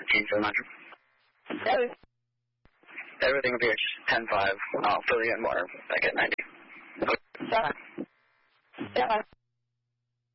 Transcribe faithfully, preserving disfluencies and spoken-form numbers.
fifteen seven hundred. Seven. Everything will be at ten five. I'll fill you in more back at ninety. Seven. Seven.